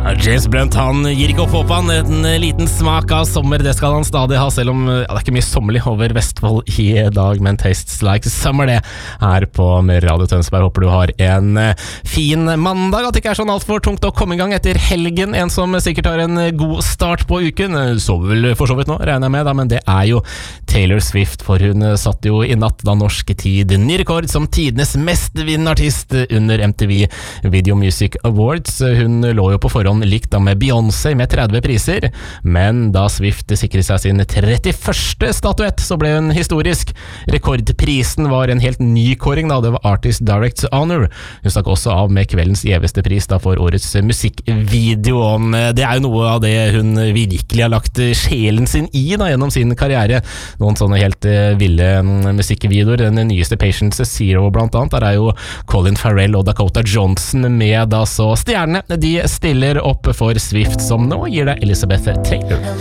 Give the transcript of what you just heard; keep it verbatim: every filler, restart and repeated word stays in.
James Blunt, han gir ikke opp håpet han. En liten smak av sommer, det skal han stadig ha, selv om ja, det er ikke mye sommerlig over Vestfold i dag, men Tastes Like Summer det her på Radio Tønsberg. Håper du har en fin mandag, at det ikke er sånn alt for tungt å komme i gang etter helgen. En som sikkert har en god start på uken, sover vel for så vidt nå, regner jeg med da, men det er jo Taylor Swift, for hun satt jo i natt da norsk tid ny rekord som tidenes mest vinnende artist under M T V Video Music Awards. Hun lå jo på forhånd likt da med Beyoncé med tretti priser, men da Swift sikret seg sin trettiførste statuett, så ble hun historisk. Rekordprisen var en helt ny kåring da, det var Artist Direct Honor. Hun stakk også av med kveldens gjeveste pris da for årets musikkvideo. Det er jo noe av det hun virkelig har lagt sjelen sin i da, gjennom sin karriere. Noen sånne helt ville musikkvideoer. Den nyeste Patience Zero blant annet, der er jo Colin Farrell og Dakota Johnson med da, så stjernene, de stiller opp for Swift, som nå gir deg Elizabeth Taylor.